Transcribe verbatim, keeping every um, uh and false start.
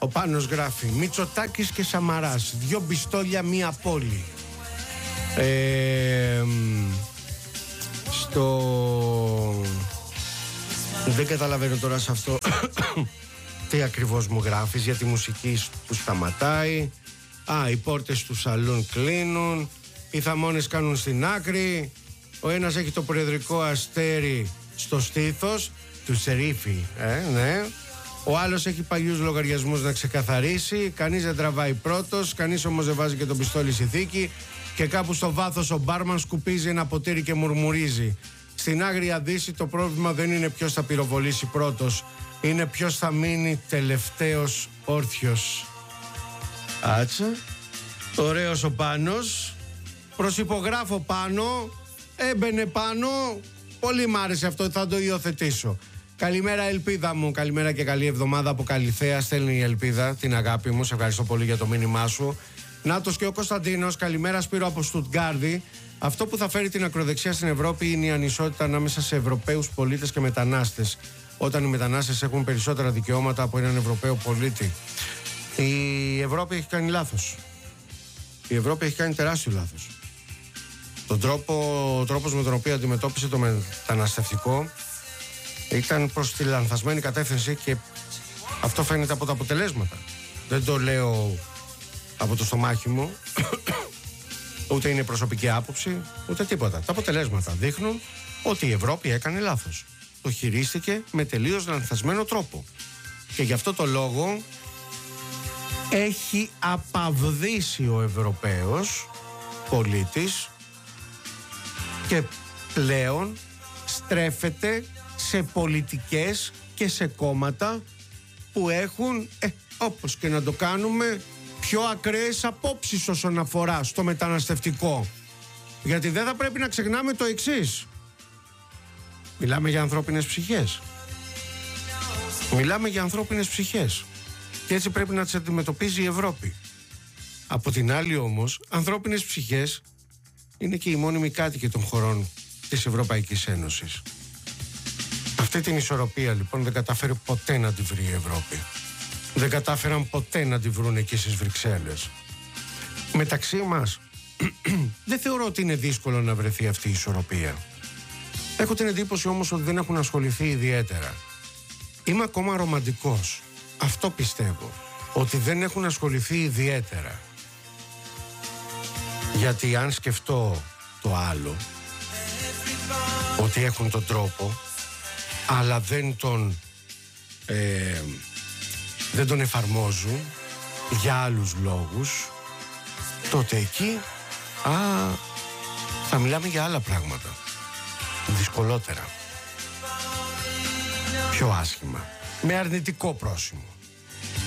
Ο Πάνος γράφει: Μητσοτάκης και Σαμαράς, δυο πιστόλια, μία πόλη. Ε, στο... Δεν καταλαβαίνω τώρα σε αυτό τι ακριβώς μου γράφεις, για τη μουσική που σταματάει. Α, οι πόρτες του σαλούν κλείνουν, οι θαμώνες κάνουν στην άκρη. Ο ένας έχει το προεδρικό αστέρι στο στήθος του Σερίφη, ε, ναι. Ο άλλος έχει παλιούς λογαριασμούς να ξεκαθαρίσει. Κανείς δεν τραβάει πρώτος, κανείς όμως δεν βάζει και τον πιστόλι στη θήκη. Και κάπου στο βάθος ο μπάρμαν σκουπίζει ένα ποτήρι και μουρμουρίζει. Στην Άγρια Δύση το πρόβλημα δεν είναι ποιος θα πυροβολήσει πρώτος, είναι ποιος θα μείνει τελευταίος όρθιος. Άτσα. Ωραίος ο Πάνος. Προσυπογράφω πάνω. Έμπαινε πάνω. Πολύ μ' άρεσε αυτό, θα το υιοθετήσω. Καλημέρα Ελπίδα μου, καλημέρα και καλή εβδομάδα από Καλιθέα. Στέλνει η Ελπίδα την αγάπη μου, σε ευχαριστώ πολύ για το μήνυμά σου. Νάτος και ο Κωνσταντίνος, καλημέρα Σπύρο από Στουτγκάρδη. Αυτό που θα φέρει την ακροδεξιά στην Ευρώπη είναι η ανισότητα ανάμεσα σε Ευρωπαίους πολίτες και μετανάστες. Όταν οι μετανάστες έχουν περισσότερα δικαιώματα από έναν Ευρωπαίο πολίτη. Η Ευρώπη έχει κάνει λάθος. Η Ευρώπη έχει κάνει τεράστιο λάθος. Τον τρόπο, ο τρόπος με τον οποίο αντιμετώπισε το μεταναστευτικό ήταν προς τη λανθασμένη κατεύθυνση και αυτό φαίνεται από τα αποτελέσματα. Δεν το λέω από το στομάχι μου, ούτε είναι προσωπική άποψη, ούτε τίποτα. Τα αποτελέσματα δείχνουν ότι η Ευρώπη έκανε λάθος. Το χειρίστηκε με τελείως λανθασμένο τρόπο. Και γι' αυτό το λόγο έχει απαυδίσει ο Ευρωπαίος πολίτης και πλέον στρέφεται σε πολιτικές και σε κόμματα που έχουν, ε, όπως και να το κάνουμε, πιο ακραίες απόψεις όσον αφορά στο μεταναστευτικό. Γιατί δεν θα πρέπει να ξεχνάμε το εξής. Μιλάμε για ανθρώπινες ψυχές. Μιλάμε για ανθρώπινες ψυχές. Και έτσι πρέπει να τις αντιμετωπίζει η Ευρώπη. Από την άλλη όμως, ανθρώπινες ψυχές είναι και οι μόνιμοι κάτοικοι των χωρών της Ευρωπαϊκής Ένωσης. Αυτή την ισορροπία λοιπόν δεν κατάφερε ποτέ να τη βρει η Ευρώπη. Δεν κατάφεραν ποτέ να τη βρουν εκεί στις Βρυξέλλες. Μεταξύ μας δεν θεωρώ ότι είναι δύσκολο να βρεθεί αυτή η ισορροπία. Έχω την εντύπωση όμως ότι δεν έχουν ασχοληθεί ιδιαίτερα. Είμαι ακόμα ρομαντικός. Αυτό πιστεύω. Ότι δεν έχουν ασχοληθεί ιδιαίτερα. Γιατί αν σκεφτώ το άλλο, ότι έχουν τον τρόπο, αλλά δεν τον ε, δεν τον εφαρμόζουν για άλλους λόγους, τότε εκεί α, θα μιλάμε για άλλα πράγματα, δυσκολότερα, πιο άσχημα, με αρνητικό πρόσημο.